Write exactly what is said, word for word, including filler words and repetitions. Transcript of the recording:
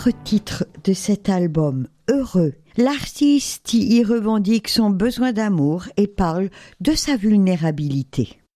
autre titre de cet album, Heureux. L'artiste y revendique son besoin d'amour et parle de sa vulnérabilité.